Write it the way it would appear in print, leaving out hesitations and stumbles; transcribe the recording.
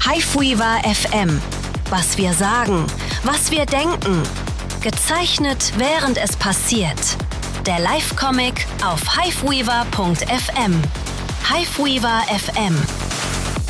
Hiveweaver FM. Was wir sagen, was wir denken. Gezeichnet, während es passiert. Der Live-Comic auf hiveweaver.fm. Hiveweaver FM.